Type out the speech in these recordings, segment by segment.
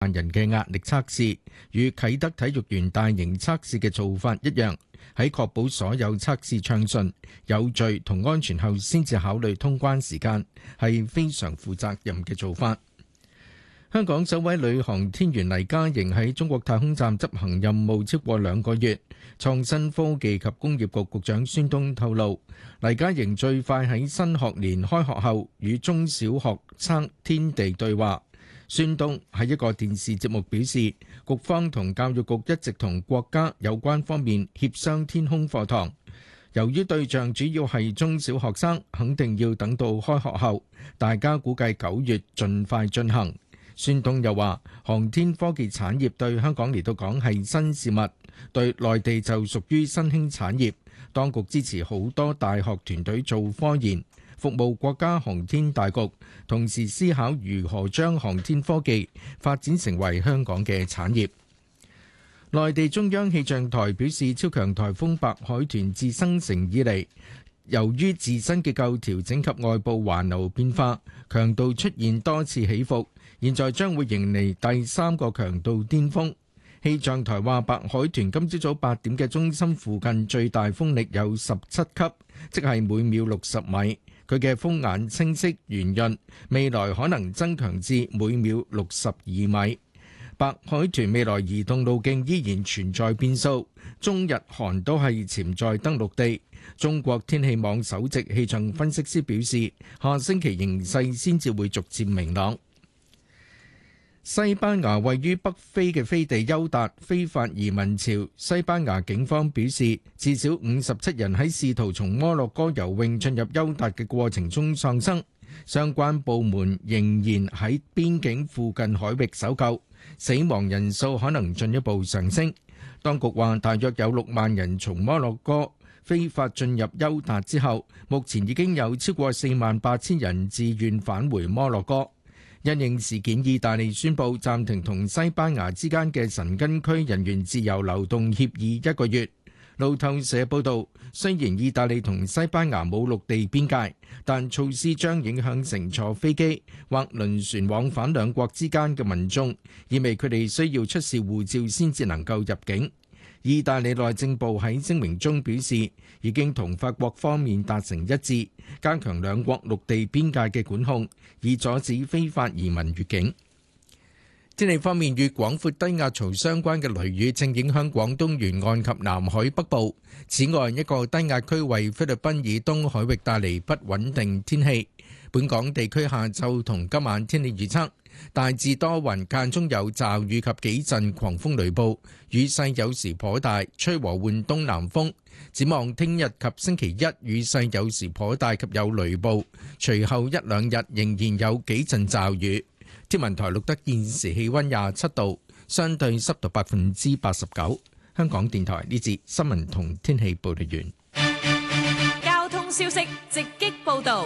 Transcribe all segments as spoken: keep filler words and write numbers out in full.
萬人嘅壓力測試，與啟德體育園大型測試嘅做法一樣，喺確保所有測試暢順、有序同安全後，先至考慮通關時間，係非常負責任嘅做法。香港首位女航天員黎嘉瑩喺中國太空站執行任務超過兩個月。創新科技及工業局局長孫東透露，黎嘉瑩最快喺新學年開學後與中小學生天地對話。孫東喺一個電視節目表示，局方同教育局一直同國家有關方面協商天空課堂。由於對象主要係中小學生，肯定要等到開學後，大家估計九月盡快進行。孫東又話，航天科技產業對香港嚟到講係新事物，對內地就屬於新興產業。當局支持好多大學團隊做科研，服務國家航天大局，同時思考如何將航天科技發展成為香港嘅產業。內地中央氣象台表示，超強颱風白海豚自生成以嚟，由於自身結構調整及外部環流變化，強度出現多次起伏，現在將會迎嚟第三個強度巔峰。氣象台話，白海豚今朝早八點嘅中心附近最大風力有十七級，即係每秒六十米。佢嘅風眼清晰圓潤，未來可能增強至每秒六十二米。白海豚未來移動路徑依然存在變數，中日韓都係潛在登陸地。中國天氣網首席氣象分析師表示，下星期形勢先至會逐漸明朗。西班牙位於北非嘅飛地休達非法移民潮，西班牙警方表示，至少五十七人喺試圖從摩洛哥游泳進入休達嘅過程中喪生，相關部門仍然喺邊境附近海域搜救，死亡人數可能進一步上升。當局話，大約有六萬人從摩洛哥非法進入休達之後，目前已經有超過四萬八千人自願返回摩洛哥。因應事件，意大利宣布暫停同西班牙之間嘅申根區人員自由流動協議一個月。路透社報道，雖然意大利同西班牙冇陸地邊界，但措施將影響乘坐飛機或輪船往返兩國之間嘅民眾，意味佢哋需要出示護照先至能夠入境。意大利內政部喺聲明中表示，已經同法國方面達成一致，加強兩國陸地邊界嘅管控，以阻止非法移民越境。天氣方面，與廣闊低壓槽相關嘅雷雨正影響廣東沿岸及南海北部。此外，一個低壓區為菲律賓以東海域帶嚟不穩定天氣。本港地區下晝同今晚天氣預測，大致多雲，間中有驟雨及幾陣狂風雷暴，雨勢有時頗大，吹和緩東南風。展望聽日及星期一，雨勢有時頗大及有雷暴，隨後一兩日仍然有幾陣驟雨。天文台錄得現時氣溫廿七度，相對濕度百分之八十九。香港電台呢節新聞同天氣報道完。 交通消息直擊報道。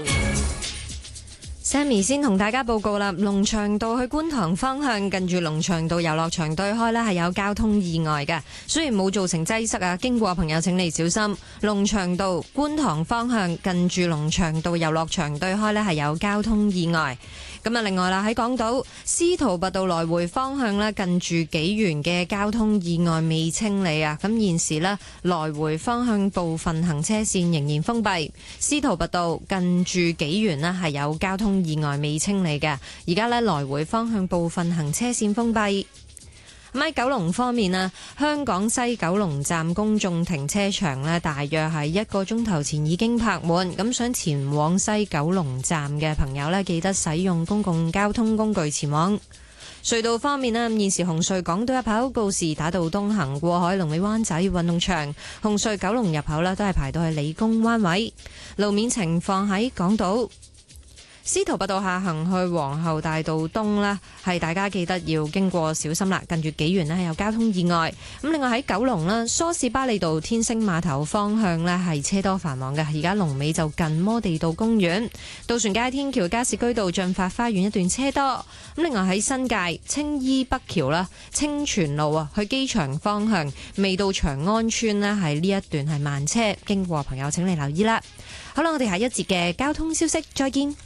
Sammy 先同大家報告啦，龍翔道去觀塘方向近住龍翔道遊樂場對開呢係有交通意外嘅，雖然冇造成擠塞啊，經過朋友請你小心。龍翔道觀塘方向近住龍翔道遊樂場對開呢係有交通意外。咁啊，另外啦，喺港島司徒拔道來回方向呢，近住紀元嘅交通意外未清理啊，咁現時呢，來回方向部分行車線仍然封閉。司徒拔道近住紀元呢係有交通意外未清理嘅，而家呢，來回方向部分行車線封閉。咁喺九龍方面啊，香港西九龍站公眾停車場呢，大約係一個鐘頭前已經泊滿，咁想前往西九龍站嘅朋友呢，記得使用公共交通工具前往。隧道方面呢，現時紅隧港島入口告士打道東行過海龍尾灣仔運動場，紅隧九龍入口呢都係排到去理工灣位。路面情況喺港島司徒拔道下行去皇后大道東呢，係大家記得要經過小心啦。近住紀元呢係有交通意外。咁另外喺九龍啦，梳士巴利道天星碼頭方向呢係車多繁忙嘅，而家龍尾就近摩地道公園。渡船街天橋加士居道進發花園一段車多。咁另外喺新界青衣北橋啦，清泉路啊去機場方向未到長安村呢，係呢一段係慢車，經過朋友請你留意啦。好啦，我哋下一節嘅交通消息再見。